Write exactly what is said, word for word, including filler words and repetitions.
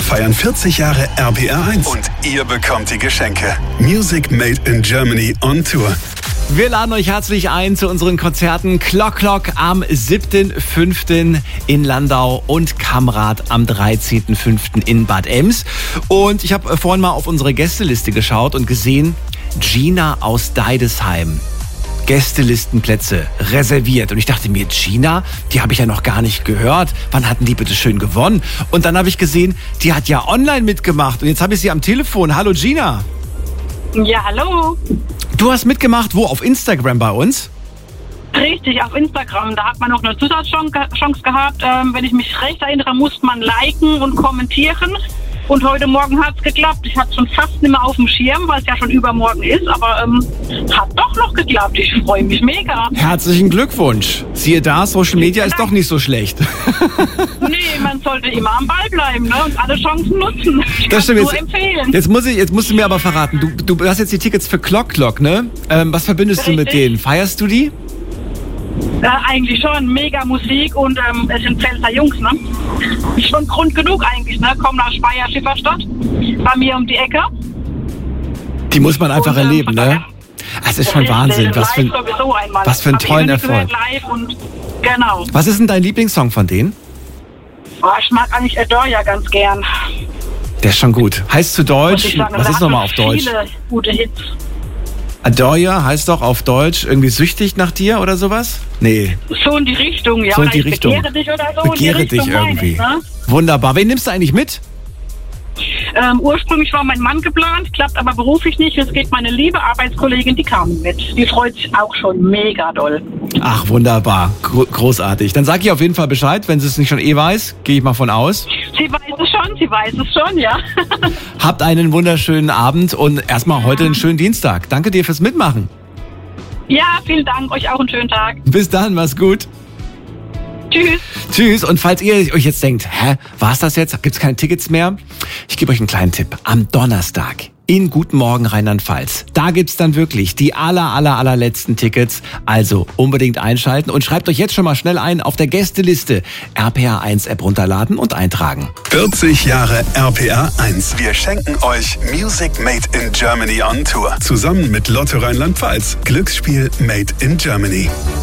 Wir feiern vierzig Jahre R P R eins und ihr bekommt die Geschenke. Music Made in Germany on Tour. Wir laden euch herzlich ein zu unseren Konzerten Clock Clock am siebten fünften in Landau und Kamrat am dreizehnten fünften in Bad Ems. Und ich habe vorhin mal auf unsere Gästeliste geschaut und gesehen, Gina aus Deidesheim. Gästelistenplätze reserviert. Und ich dachte mir, Gina, die habe ich ja noch gar nicht gehört. Wann hatten die bitte schön gewonnen? Und dann habe ich gesehen, die hat ja online mitgemacht. Und jetzt habe ich sie am Telefon. Hallo Gina. Ja, hallo. Du hast mitgemacht, wo? Auf Instagram bei uns? Richtig, auf Instagram. Da hat man noch eine Zusatzchance gehabt. Ähm, wenn ich mich recht erinnere, muss man liken und kommentieren. Und heute Morgen hat es geklappt. Ich hatte schon fast nicht mehr auf dem Schirm, weil es ja schon übermorgen ist. Aber ähm, hat doch noch geklappt. Ich freue mich mega. Herzlichen Glückwunsch. Siehe da, Social Media ist doch nicht so schlecht. Nee, man sollte immer am Ball bleiben, ne? Und alle Chancen nutzen. Ich Das kann stimmt. nur Jetzt, empfehlen. jetzt, muss ich, jetzt musst du mir aber verraten, du, du hast jetzt die Tickets für Clock Clock, ne? Ähm, was verbindest Richtig. du mit denen? Feierst du die? Ja, eigentlich schon. Mega Musik und ähm, es sind Pfälzer Jungs, ne? Ist schon Grund genug eigentlich, ne? Kommen nach Speyer, Schifferstadt, bei mir um die Ecke. Die muss man einfach Und, ähm, erleben, von ne? daher- Das ist schon Wahnsinn. Was für, ein- Live sowieso einmal. was für einen Hab ich tollen irgendwie Erfolg. gehört, Live und genau. was ist denn dein Lieblingssong von denen? Oh, ich mag eigentlich Adore ja ganz gern. Der ist schon gut. Heißt zu Muss Deutsch, ich sagen. was Da ist hat nochmal man auf Deutsch? Viele gute Hits. Adore ya heißt doch auf Deutsch irgendwie süchtig nach dir oder sowas? Nee, So in die Richtung, ja. So in oder die ich Richtung. Begehre dich oder so. begehre in die dich Richtung meine irgendwie. ich, ne? Wunderbar. Wen nimmst du eigentlich mit? ähm, ursprünglich war mein Mann geplant, klappt aber beruflich nicht. Jetzt geht meine liebe Arbeitskollegin, die kam mit. Die freut sich auch schon mega doll. Ach, wunderbar. Gro- großartig. Dann sag ich auf jeden Fall Bescheid, wenn sie es nicht schon eh weiß. Gehe ich mal von aus. Sie weiß es schon, sie weiß es schon, ja. Habt einen wunderschönen Abend und erstmal heute einen schönen Dienstag. Danke dir fürs Mitmachen. Ja, vielen Dank, euch auch einen schönen Tag. Bis dann, mach's gut. Tschüss. Tschüss. Und falls ihr euch jetzt denkt, hä, war's das jetzt? Gibt's keine Tickets mehr? Ich gebe euch einen kleinen Tipp. Am Donnerstag in Guten Morgen Rheinland-Pfalz. Da gibt's dann wirklich die aller, aller, allerletzten Tickets. Also unbedingt einschalten und schreibt euch jetzt schon mal schnell ein auf der Gästeliste. R P R eins App runterladen und eintragen. vierzig Jahre R P R eins. Wir schenken euch Music Made in Germany on Tour. Zusammen mit Lotto Rheinland-Pfalz. Glücksspiel Made in Germany.